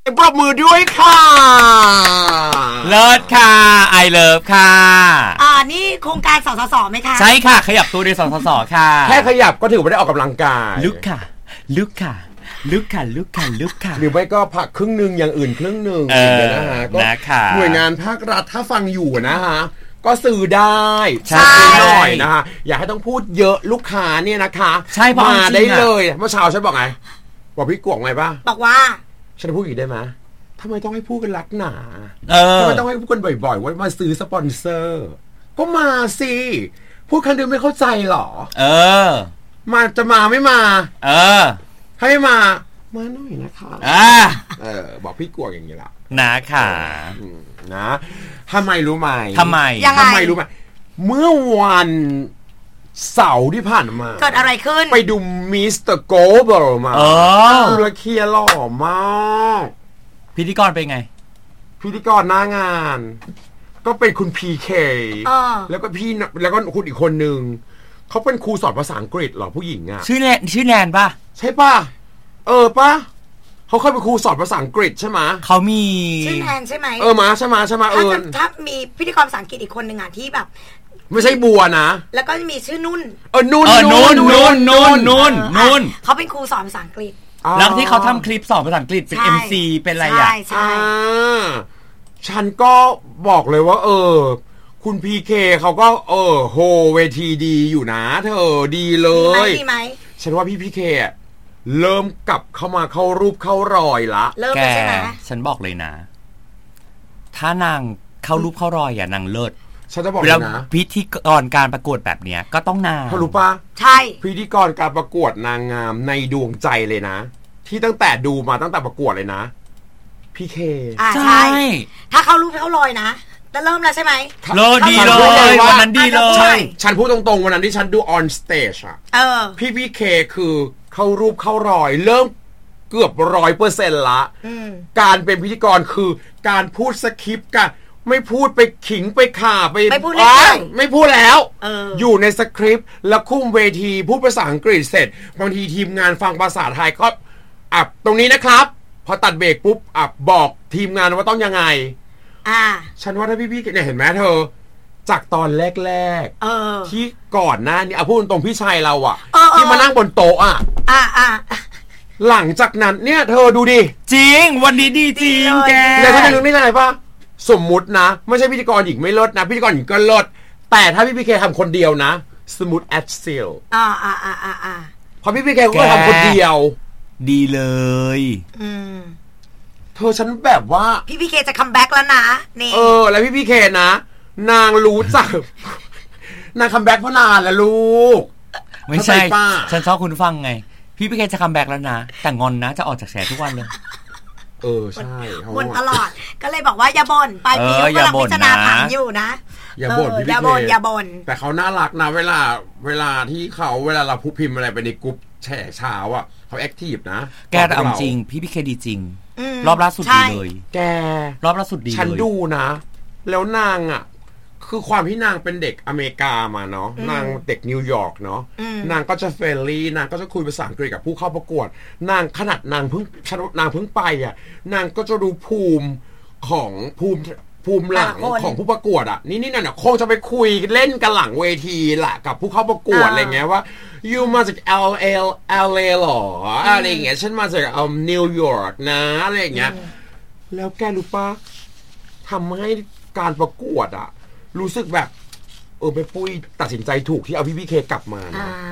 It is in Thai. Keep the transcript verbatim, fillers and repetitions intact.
ปรบมือด้วยค่ะเลิศค่ะไอเลิฟค่ะอ่านี่โครงการสสสไหมคะใช่ค่ะขยับตัวในสสสค่ะแค่ขยับก็ถือว่าได้ออกกำลังกายลุกค่ะลุกค่ะลุกค่ะลุกค่ะลุกค่ะหรือไม่ก็ผักครึ่งนึงอย่างอื่นครึ่งนึงอย่างเงี้ยนะฮะก็หน่วยงานภาครัฐถ้าฟังอยู่นะฮะก็สื่อได้ใช่หน่อยนะฮะอย่าให้ต้องพูดเยอะลูกค้าเนี่ยนะคะใช่มาได้เลยเมื่อเช้าฉันบอกไงบอกพี่กวงไงป่ะบอกว่าฉันพูดอีกได้ไหมทำไมต้องให้พูดกันรักหนาทำไมต้องให้พูดกันบ่อยๆว่ามาซื้อสปอนเซอร์ก็มาสิพูดครั้งเดียวไม่เข้าใจหรอเออมาจะมาไม่มาเออให้มามาหน่อยนะคะอ่าเออบอกพี่กวงอย่างนี้ละนะค่ะนะทำไมรู้ไหมทำไมทำไมรู้ไหมเมื่อวันเสาร์ที่ผ่านมาเกิดอะไรขึ้นไปดูมิสเตอร์โกลบอลมาเออดูละเคียหล่อมากพิธีกรเป็นไงพิธีกรหน้างานก็เป็นคุณพีเคแล้วก็พี่แล้วก็คุณอีกคนนึงเขาเป็นครูสอนภาษาอังกฤษเหรอผู้หญิงอ่ะชื่อแนนชื่อแนนป่ะใช่ป่ะเออป่ะเขาเคยเป็นครูสอนภาษาอังกฤษใช่ไหมเขามีชื่อแนนใช่ไหมเออมาใช่ไหมใช่ไหมเออถ้ามีพิธีกรภาษาอังกฤษอีกคนหนึ่งอ่ะที่แบบไม่ใช่บัวนะแล้วก็มีชื่อนุ่นเออนุ่นนุ่นนุ่นนุ่นนุ่นนุ่นเขาเป็นครูสอนภาษาอังกฤษแล้วที่เขาทำคลิปสอนภาษาอังกฤษเป็น เอ็ม ซี เป็นอะไรอ่ะใช่ใช่ฉันก็บอกเลยว่าเออคุณพีเคเขาก็เออโหเวทีดีอยู่นะเธอดีเลยดีไหมฉันว่าพี่พีเคเริ่มกลับเข้ามาเข้ารูปเข้ารอยละเริ่มใช่ไหมฉันบอกเลยนะถ้านางเข้ารูปเข้ารอยอ่ะนางเลิศฉันจะบอกเลยนะพิธีกรการประกวดแบบเนี้ยก็ต้องนางเขารู้ป่ะใช่พิธีกรการประกวดนางงามในดวงใจเลยนะที่ตั้งแต่ดูมาตั้งแต่ประกวดเลยนะพี่เคอ่าใช่ถ้าเข้ารูปเข้ารอยนะจะเริ่มแล้วใช่ไหมโลดีเลยวันนั้นดีเลยฉันพูดตรงๆวันนั้นที่ฉันดู on stage อ่ะพี่พี่เคคือเข้ารูปเข้ารอยเริ่มเกือบร้อยเปอร์เซ็นต์ละการเป็นพิธีกรคือการพูดสคริปต์กันไม่พูดไปขิงไปข่าไปไม่พูดไม่พูดแล้วอยู่ในสคริปต์แล้วคุ้มเวทีพูดภาษาอังกฤษเสร็จบางทีทีมงานฟังภาษาไทยก็อับตรงนี้นะครับพอตัดเบรกปุ๊บอับบอกทีมงานว่าต้องยังไงอ่าฉันว่าถ้าพี่ๆเนี่ยเห็นไหมเธอจากตอนแรกๆที่ก่อนหน้านี้เอาพูดตรงพี่ชายเราอะที่มานั่งบนโต๊ะอะอ่าอ่าหลังจากนั้นเนี่ยเธอดูดิจริงวันนี้ดีจริงแกแล้วก็จะนึกได้ไงป่ะสมมุตินะไม่ใช่พิธีกรหญิงไม่เลิศนะพิธีกรหญิงก็เลิศแต่ถ้าพี่พีเคทำคนเดียวนะสมูทแอดซิลอ่าอ่าอ่าอ่าอ่าพอพี่พีเคก็ทำคนเดียวดีเลยอืมเธอฉันแบบว่าพี่พีเคจะคัมแบ็กแล้วนะนี่เออแล้วพี่พีเคนะนางรู้จักนางคัมแบ็กเพราะนานแล้วลูกไม่ใช่ฉันชอบคุณฟังไงพี่พีเคจะคัมแบ็กแล้วนะแต่งอนนะจะออกจากแฉทุกวันเลยเออใช่บ่นตลอดก็เลยบอกว่าอย่าบ่นปลายปีเขากำลังพิจารณาผังอยู่นะอย่าบ่นพี่อย่าบ่นอย่าบ่นแต่เขาน่ารักนะเวลาเวลาที่เขาเวลาเราพูดพิมพ์อะไรไปในกลุ่มแฉเช้าอ่ะเขาแอคทีฟนะแกแต่เอาจริงพี่พีเคดีจริงรอบล่าสุดดีเลยแกรอบล่าสุดดีเลยฉันดูนะแล้วนางอ่ะคือความที่นางเป็นเด็กอเมริกามาเนาะนางเด็กนิวยอร์กเนาะนางก็จะเฟรนลี่นางก็จะคุยภาษาอังกฤษกับผู้เข้าประกวดนางขนาดนางเพิ่งนางเพิ่งไปอ่ะนางก็จะรู้ภูมิของภูมิภูมิหลังของผู้ประกวดอ่ะนี่นี่นั่นอ่ะคงจะไปคุยเล่นกันหลังเวทีแหละกับผู้เข้าประกวดอะไรเงี้ยว่ายูมาจาก แอล เอ แอล เอ หรออะไรเงี้ยฉันมาจากเอ่อนิวยอร์กนะอะไรเงี้ยแล้วแกรู้ปะทำให้การประกวดอ่ะรู้สึกแบบเออไปปุ้ยตัดสินใจถูกที่เอาพี่พี่เคกลับมานะ